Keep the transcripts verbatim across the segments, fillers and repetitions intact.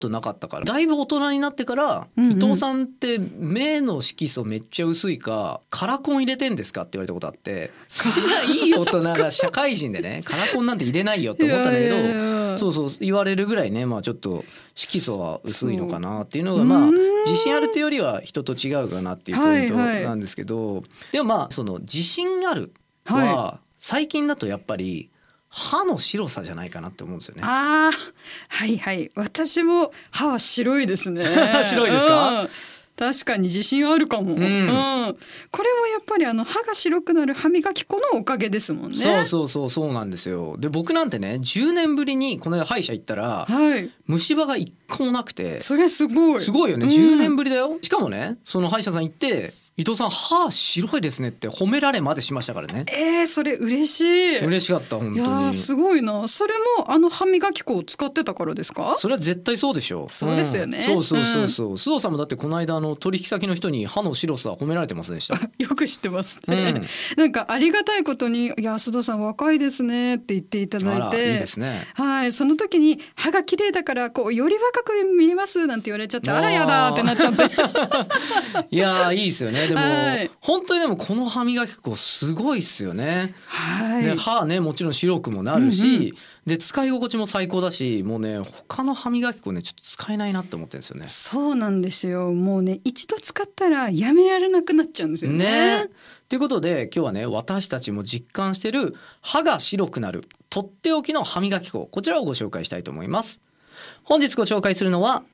となかったから、だいぶ大人になってから、うんうん、伊藤さんって目の色素めっちゃ薄いかカラコン入れてんですかって言われたことあって、そんないい大人が社会人でねカラコンなんて入れないよって思ったんだけど、いやいやいやそうそう言われるぐらいね、まあちょっと色素は薄いのかなっていうのが、まあ自信あるというよりは人と違うかなっていうポイントなんですけど、はいはい、でもまあその自信あるは、はい、最近だとやっぱり歯の白さじゃないかなって思うんですよね。 あーはいはい、私も歯は白いですね白いですか、 うん、確かに自信あるかも、うんうん、これもやっぱりあの歯が白くなる歯磨き粉のおかげですもんね。 そうそうそうそうなんですよ。で僕なんてねじゅうねんぶりにこの間歯医者行ったら、はい、虫歯が一個もなくて、 それすごいすごいよね、うん、じゅうねんぶりだよ。しかもねその歯医者さん行って伊藤さん歯白いですねって褒められまでしましたからね。 えー、それ嬉しい。 嬉しかった本当に。 いやすごいな。それもあの歯磨き粉を使ってたからですか？ それは絶対そうでしょう。 そうですよね、 うん、そうそうそうそう、うん、須藤さんもだってこの間あの取引先の人に歯の白さ褒められてませんでした？ よく知ってますね、うん、なんかありがたいことにいや須藤さん若いですねって言っていただいて、 いいですね、 はい、その時に歯が綺麗だからこうより若く見えますなんて言われちゃって、あらやだってなっちゃっていやいいですよね。でも、はい、本当にでもこの歯磨き粉すごいっすよね、はい、で歯ねもちろん白くもなるし、うんうん、で使い心地も最高だし、もうね他の歯磨き粉ねちょっと使えないなって思ってるんですよね。 そうなんですよ。もうね一度使ったらやめられなくなっちゃうんですよね。 ということで今日はね私たちも実感してる歯が白くなるとっておきの歯磨き粉、こちらをご紹介したいと思います。本日ご紹介するのは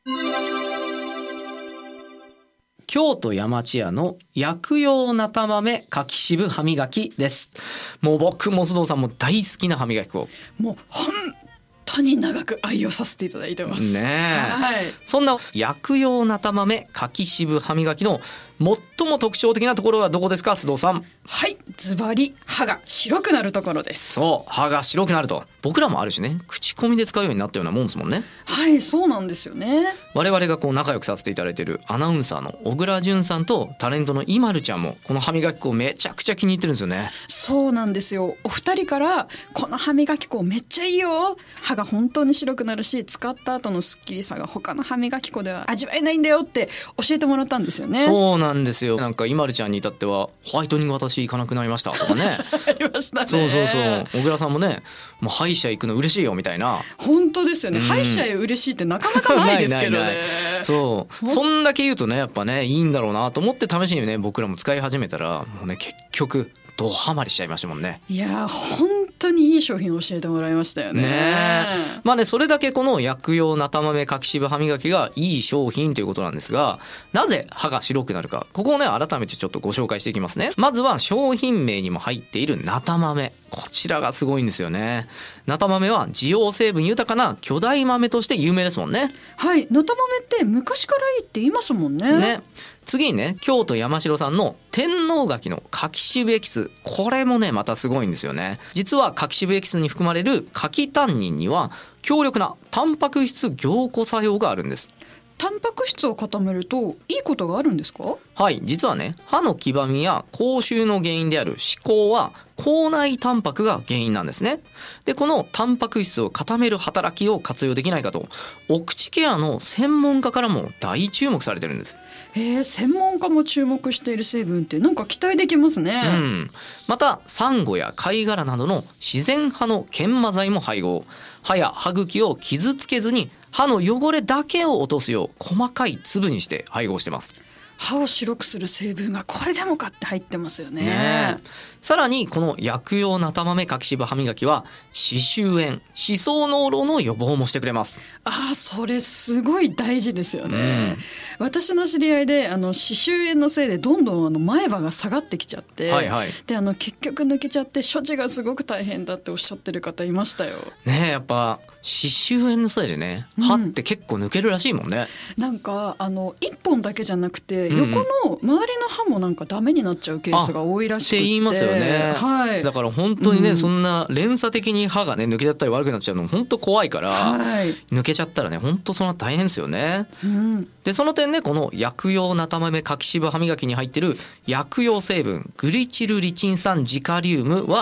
京都山千屋の薬用なた豆柿渋歯磨きです。もう僕も須藤さんも大好きな歯磨き粉、 もう本当に長く愛用させていただいてますね。はい、そんな薬用なた豆柿渋歯磨きの最も特徴的なところはどこですか須藤さん？ はい、ズバリ歯が白くなるところです。 そう歯が白くなると、僕らもあるしね口コミで使うようになったようなもんですもんね。 はいそうなんですよね。 我々がこう仲良くさせていただいているアナウンサーの小倉淳さんとタレントのイマルちゃんもこの歯磨き粉めちゃくちゃ気に入ってるんですよね。 そうなんですよ。お二人からこの歯磨き粉めっちゃいいよ、歯が本当に白くなるし使った後のスッキリさが他の歯磨き粉では味わえないんだよって教えてもらったんですよね。 そうなんですよ。なんかイマルちゃんに至ってはホワイトニング私行かなくなりましたとかねありましたね。 そうそうそう、小倉さんもねもう歯医者行くの嬉しいよみたいな。 本当ですよね、うん、歯医者へ嬉しいってなかなかないですけどねないないない。 そうそんだけ言うとねやっぱねいいんだろうなと思って試しにね僕らも使い始めたらもうね結局ドハマりしちゃいましたもんね。 いや本当にいい商品を教えてもらいましたよね。 ねまあねそれだけこの薬用なた豆柿渋歯磨きがいい商品ということなんですが、なぜ歯が白くなるか、ここをね改めてちょっとご紹介していきますね。まずは商品名にも入っているなた豆、こちらがすごいんですよね。なた豆は滋養成分豊かな巨大豆として有名ですもんね。 はい、なた豆って昔からいいって言いますもんね。 ね次にね京都山城さんの天王柿の柿渋エキス、これもねまたすごいんですよね。実は柿渋エキスに含まれる柿タンニンには強力なタンパク質凝固作用があるんです。 タンパク質を固めるといいことがあるんですか？ はい、実はね歯の黄ばみや口臭の原因である歯垢は口内タンパクが原因なんですね。でこのタンパク質を固める働きを活用できないかとお口ケアの専門家からも大注目されてるんです。 えー、専門家も注目している成分ってなんか期待できますね。 うん、またサンゴや貝殻などの自然派の研磨剤も配合、歯や歯茎を傷つけずに歯の汚れだけを落とすよう細かい粒にして配合してます。 歯を白くする成分がこれでもかって入ってますよ ね, ねさらにこの薬用なた豆柿渋歯磨きは歯周炎、歯槽膿漏の予防もしてくれます。 あーそれすごい大事ですよね、うん、私の知り合いであの歯周炎のせいでどんどんあの前歯が下がってきちゃって、はいはい、であの結局抜けちゃって処置がすごく大変だっておっしゃってる方いましたよね。やっぱ歯周炎のせいでね歯って結構抜けるらしいもんね、 うん、なんかあのいっぽんだけじゃなくて横の周りの歯もなんかダメになっちゃうケースが多いらしくて、って言いますよね、はい、 だから本当にね、うん、そんな連鎖的に歯がね抜けちゃったり悪くなっちゃうの本当怖いから、はい、抜けちゃったらね本当そんな大変ですよね、うん、でその点ねこの薬用なた豆柿渋歯磨きに入ってる薬用成分グリチルリチン酸ジカリウムは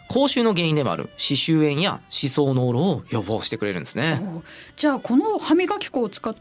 口臭の原因でもある歯周炎や歯槽膿漏を予防してくれるんですね。 じゃあこの歯磨き粉を使っ